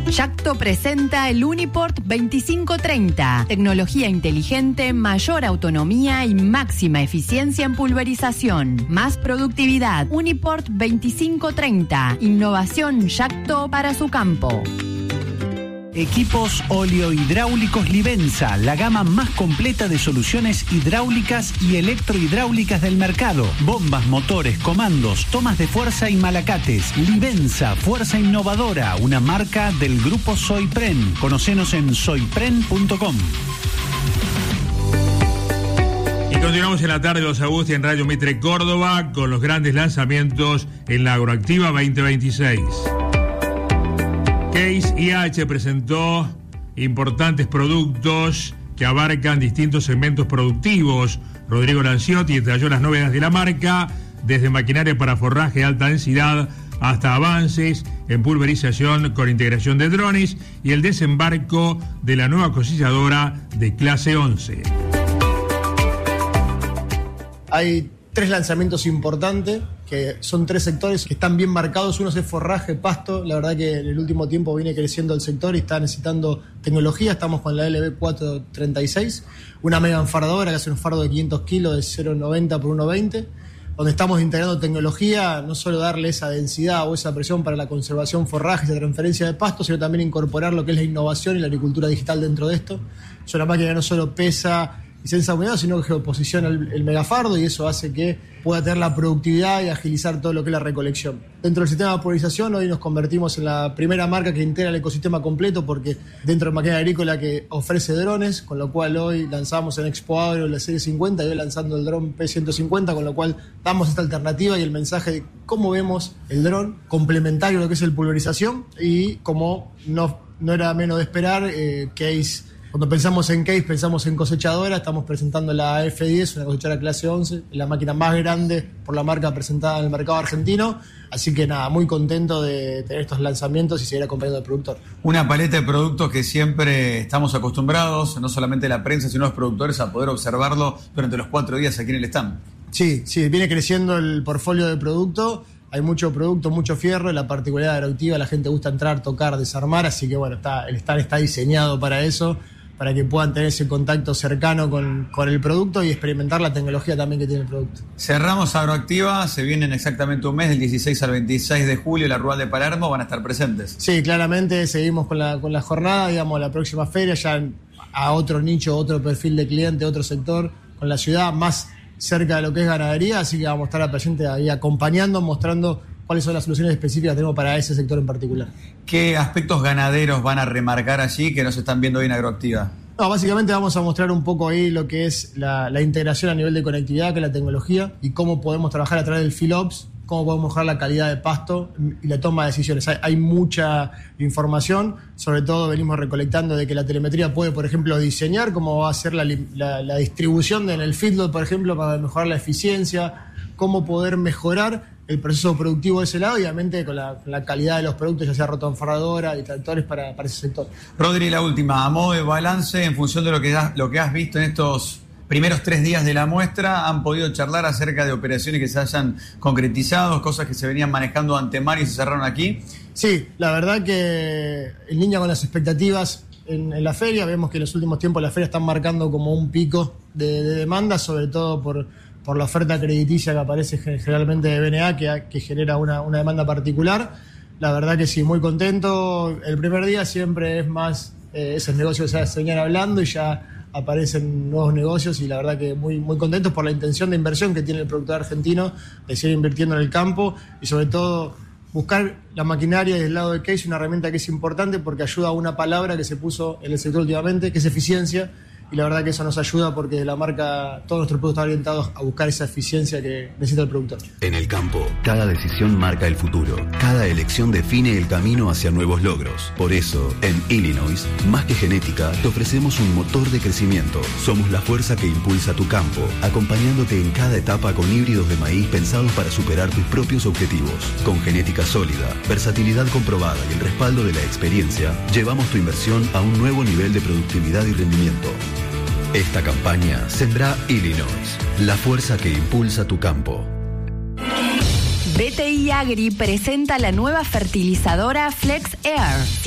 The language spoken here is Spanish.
Yacto presenta el Uniport 2530. Tecnología inteligente, mayor autonomía y máxima eficiencia en pulverización. Más productividad. Uniport 2530. Innovación Yacto para su campo. Equipos oleohidráulicos Livenza, la gama más completa de soluciones hidráulicas y electrohidráulicas del mercado. Bombas, motores, comandos, tomas de fuerza y malacates. Livenza, fuerza innovadora, una marca del grupo Soypren. Conocenos en soypren.com. Y continuamos en la tarde de los Agusti en Radio Mitre Córdoba con los grandes lanzamientos en la Agroactiva 2026. Case IH presentó importantes productos que abarcan distintos segmentos productivos. Rodrigo Lanciotti detalló las novedades de la marca, desde maquinaria para forraje de alta densidad hasta avances en pulverización con integración de drones y el desembarco de la nueva cosechadora de clase 11. Hay 3 lanzamientos importantes, que son 3 sectores que están bien marcados. Uno es forraje, pasto. La verdad que en el último tiempo viene creciendo el sector y está necesitando tecnología. Estamos con la LB436, una mega enfaradora que hace un fardo de 500 kilos de 0,90 por 1,20, donde estamos integrando tecnología, no solo darle esa densidad o esa presión para la conservación forraje, esa transferencia de pasto, sino también incorporar lo que es la innovación y la agricultura digital dentro de esto. Es una máquina que no solo pesa y sensa humedad, sino que posiciona el megafardo, y eso hace que pueda tener la productividad y agilizar todo lo que es la recolección. Dentro del sistema de pulverización, hoy nos convertimos en la primera marca que integra el ecosistema completo, porque dentro de maquinaria agrícola que ofrece drones, con lo cual hoy lanzamos en Expo Agro la serie 50 y hoy lanzando el dron P150, con lo cual damos esta alternativa y el mensaje de cómo vemos el dron complementario a lo que es el pulverización, y como no era menos de esperar, Case. Cuando pensamos en Case, pensamos en cosechadora. Estamos presentando la F10, una cosechadora clase 11, la máquina más grande por la marca presentada en el mercado argentino. Así que nada, muy contento de tener estos lanzamientos y seguir acompañando al productor. Una paleta de productos que siempre estamos acostumbrados, no solamente la prensa, sino los productores, a poder observarlo durante los 4 días aquí en el stand. Sí, viene creciendo el portfolio de producto. Hay mucho producto, mucho fierro. La particularidad agroactiva, la gente gusta entrar, tocar, desarmar. Así que bueno, el stand está diseñado para eso, para que puedan tener ese contacto cercano con el producto y experimentar la tecnología también que tiene el producto. Cerramos Agroactiva, se vienen exactamente un mes, del 16 al 26 de julio, la Rural de Palermo, van a estar presentes. Sí, claramente seguimos con la jornada, digamos, la próxima feria, ya a otro nicho, otro perfil de cliente, otro sector, con la ciudad más cerca de lo que es ganadería, así que vamos a estar presentes ahí acompañando, mostrando cuáles son las soluciones específicas que tenemos para ese sector en particular. ¿ ¿Qué aspectos ganaderos van a remarcar allí que no se están viendo hoy en Agroactiva? No, básicamente vamos a mostrar un poco ahí lo que es la integración a nivel de conectividad, que es la tecnología, y cómo podemos trabajar a través del FieldOps, cómo podemos mejorar la calidad de pasto y la toma de decisiones. Hay mucha información, sobre todo venimos recolectando de que la telemetría puede, por ejemplo, diseñar cómo va a ser la distribución en el feedlot, por ejemplo, para mejorar la eficiencia, cómo poder mejorar el proceso productivo de ese lado, y obviamente con la calidad de los productos, ya sea rotoenfaradora y tractores para ese sector. Rodri, la última, a modo de balance, en función de lo que has visto en estos primeros 3 días de la muestra, ¿han podido charlar acerca de operaciones que se hayan concretizado, cosas que se venían manejando antemano y se cerraron aquí? Sí, la verdad que en línea con las expectativas en la feria, vemos que en los últimos tiempos la feria están marcando como un pico de demanda, sobre todo por la oferta crediticia que aparece generalmente de BNA, que genera una demanda particular. La verdad que sí, muy contento. El primer día siempre es más esos negocios que se venían hablando y ya aparecen nuevos negocios, y la verdad que muy, muy contentos por la intención de inversión que tiene el productor argentino de seguir invirtiendo en el campo, y sobre todo buscar la maquinaria del lado de Case, una herramienta que es importante porque ayuda a una palabra que se puso en el sector últimamente, que es eficiencia. Y la verdad que eso nos ayuda porque la marca, todos nuestros productos están orientados a buscar esa eficiencia que necesita el productor. En el campo, cada decisión marca el futuro. Cada elección define el camino hacia nuevos logros. Por eso, en Illinois, más que genética, te ofrecemos un motor de crecimiento. Somos la fuerza que impulsa tu campo, acompañándote en cada etapa con híbridos de maíz pensados para superar tus propios objetivos. Con genética sólida, versatilidad comprobada y el respaldo de la experiencia, llevamos tu inversión a un nuevo nivel de productividad y rendimiento. Esta campaña Sembra Illinois, la fuerza que impulsa tu campo. BTI Agri presenta la nueva fertilizadora Flex Air.